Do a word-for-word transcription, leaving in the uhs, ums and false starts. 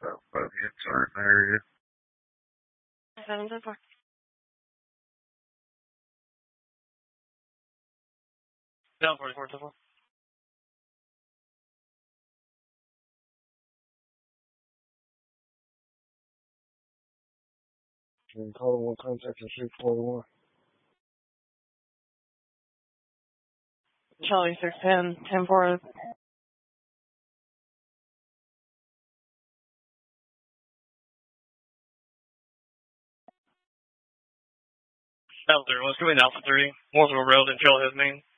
stuff, but in certain areas. Seven to four. Down forty-four to four. Can you call one contact in six forty-one? Charlie six ten, ten four. Alpha three, what's going Alpha three? Mooresville Road and Trailhead Main.